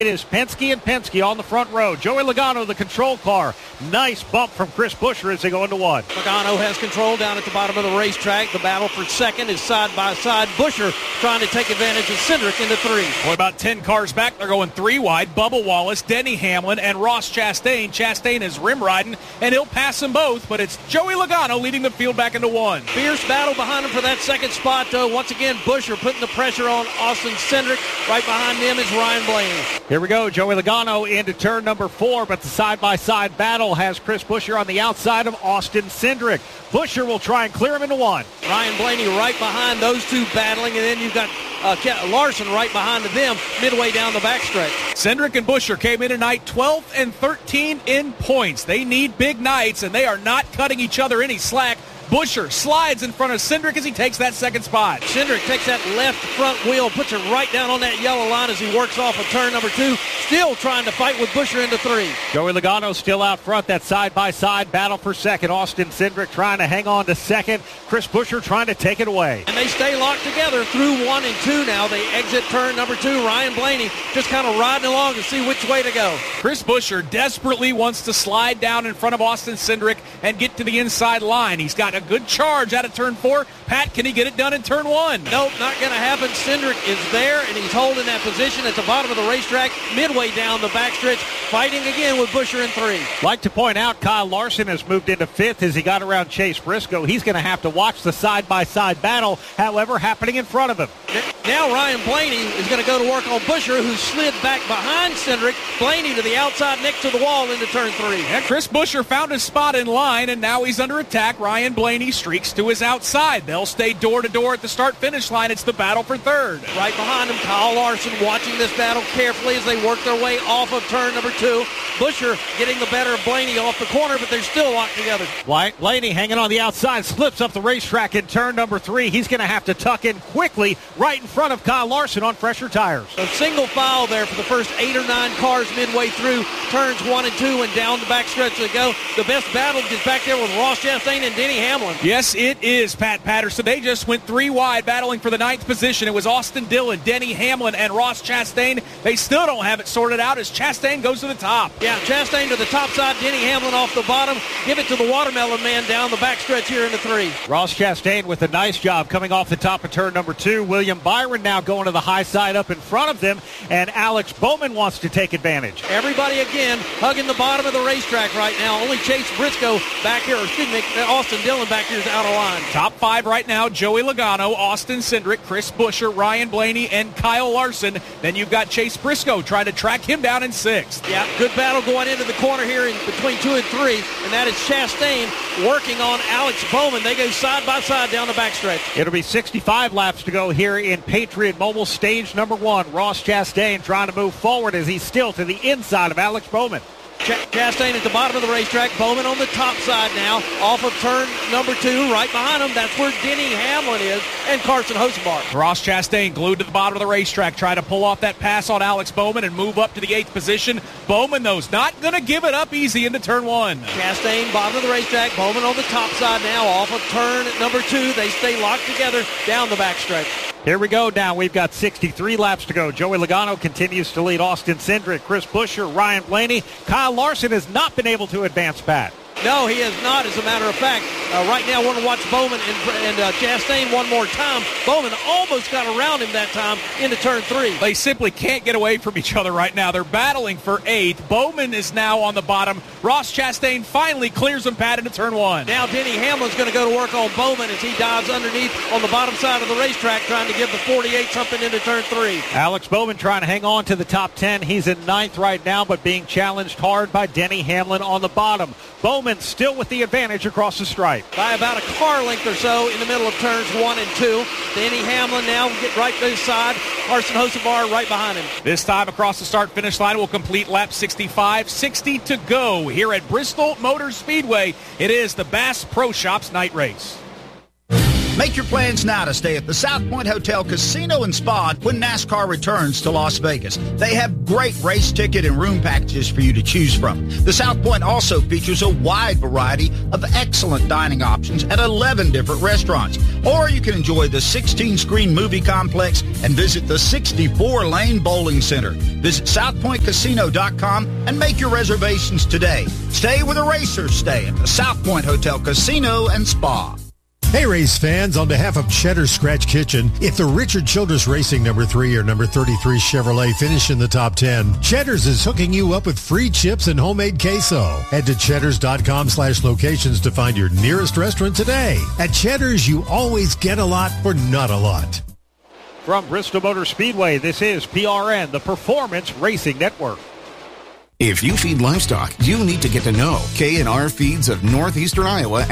It is Penske and Penske on the front row. Joey Logano, the control car. Nice bump from Chris Buescher as they go into one. Logano has control down at the bottom of the racetrack. The battle for second is side by side. Buescher trying to take advantage of Cindric into three. Boy, about 10 cars back. They're going three wide. Bubba Wallace, Denny Hamlin, and Ross Chastain. Chastain is rim riding, and he'll pass them both, but it's Joey Logano leading the field back into one. Fierce battle behind him for that second spot, though. Once again, Buescher putting the pressure on Austin Cindric. Right behind them is Ryan Blaney. Here we go. Joey Logano into turn number 4, but the side-by-side battle has Chris Buescher on the outside of Austin Cindric. Buescher will try and clear him into one. Ryan Blaney right behind those two battling, and then you've got Larson right behind them midway down the backstretch. Cindric and Buescher came in tonight 12th and 13 in points. They need big nights, and they are not cutting each other any slack. Buescher slides in front of Cindric as he takes that second spot. Cindric takes that left front wheel, puts it right down on that yellow line as he works off of turn number 2, still trying to fight with Buescher into 3. Joey Logano still out front. That side-by-side battle for second. Austin Cindric trying to hang on to second. Chris Buescher trying to take it away. And they stay locked together through 1 and 2 now. They exit turn number 2. Ryan Blaney just kind of riding along to see which way to go. Chris Buescher desperately wants to slide down in front of Austin Cindric and get to the inside line. He's got a good charge out of turn 4. Pat, can he get it done in turn 1? Nope, not going to happen. Cindric is there, and he's holding that position at the bottom of the racetrack, midway down the backstretch, fighting again with Buescher in 3. Like to point out, Kyle Larson has moved into 5th as he got around Chase Briscoe. He's going to have to watch the side-by-side battle, however, happening in front of him. Now Ryan Blaney is going to go to work on Buescher, who slid back behind Cindric. Blaney to the outside next to the wall into turn 3. And Chris Buescher found his spot in line, and now he's under attack. Ryan Blaney streaks to his outside. They'll stay door-to-door at the start-finish line. It's the battle for third. Right behind him, Kyle Larson watching this battle carefully as they work their way off of turn number 2. Buescher getting the better of Blaney off the corner, but they're still locked together. Blaney hanging on the outside, slips up the racetrack in turn number 3. He's going to have to tuck in quickly right in front of Kyle Larson on fresher tires. A single file there for the first 8 or 9 cars midway through turns 1 and 2, and down the backstretch they go. The best battle is back there with Ross Chastain and Denny Hamlin. Yes, it is, Pat Patterson. They just went 3 wide battling for the 9th position. It was Austin Dillon, Denny Hamlin, and Ross Chastain. They still don't have it sorted out as Chastain goes to the top. Yeah, Chastain to the top side, Denny Hamlin off the bottom. Give it to the Watermelon Man down the backstretch here in the 3. Ross Chastain with a nice job coming off the top of turn number 2. William Byron now going to the high side up in front of them, and Alex Bowman wants to take advantage. Everybody again hugging the bottom of the racetrack right now. Only Chase Briscoe back here, or excuse me, Austin Dillon back here is out of line. Top 5 right now, Joey Logano, Austin Cindric, Chris Buescher, Ryan Blaney, and Kyle Larson. Then you've got Chase Briscoe trying to track him down in 6th. Yeah, good battle going into the corner here in between 2 and 3, and that is Chastain working on Alex Bowman. They go side by side down the backstretch. It'll be 65 laps to go here in Patriot Mobile stage number 1. Ross Chastain trying to move forward as he's still to the inside of Alex Bowman. Chastain at the bottom of the racetrack. Bowman on the top side now, off of turn number 2. Right behind him, that's where Denny Hamlin is, and Carson Hosenbar. Ross Chastain glued to the bottom of the racetrack, trying to pull off that pass on Alex Bowman and move up to the 8th position. Bowman, though, is not going to give it up easy into turn 1. Chastain, bottom of the racetrack. Bowman on the top side now, off of turn number 2. They stay locked together down the backstretch. Here we go now. We've got 63 laps to go. Joey Logano continues to lead Austin Cindric, Chris Buescher, Ryan Blaney. Kyle Larson has not been able to advance, Pat. No, he has not, as a matter of fact. Right now, I want to watch Bowman and Chastain one more time. Bowman almost got around him that time into turn 3. They simply can't get away from each other right now. They're battling for 8th. Bowman is now on the bottom. Ross Chastain finally clears him, Pat, into turn 1. Now Denny Hamlin's going to go to work on Bowman as he dives underneath on the bottom side of the racetrack, trying to give the 48 something into turn 3. Alex Bowman trying to hang on to the top 10. He's in 9th right now, but being challenged hard by Denny Hamlin on the bottom. Bowman still with the advantage across the stripe. By about a car length or so in the middle of turns 1 and 2. Denny Hamlin now get right to his side. Carson Hosenbar right behind him. This time across the start-finish line will complete lap 65. 60 to go here at Bristol Motor Speedway. It is the Bass Pro Shops night race. Make your plans now to stay at the South Point Hotel Casino and Spa when NASCAR returns to Las Vegas. They have great race ticket and room packages for you to choose from. The South Point also features a wide variety of excellent dining options at 11 different restaurants. Or you can enjoy the 16-screen movie complex and visit the 64-lane bowling center. Visit SouthPointCasino.com and make your reservations today. Stay where the racers stay at the South Point Hotel Casino and Spa. Hey, race fans, on behalf of Cheddar's Scratch Kitchen, if the Richard Childress Racing number 3 or number 33 Chevrolet finish in the top 10, Cheddar's is hooking you up with free chips and homemade queso. Head to cheddars.com/locations to find your nearest restaurant today. At Cheddar's, you always get a lot for not a lot. From Bristol Motor Speedway, this is PRN, the Performance Racing Network. If you feed livestock, you need to get to know K&R Feeds of Northeastern Iowa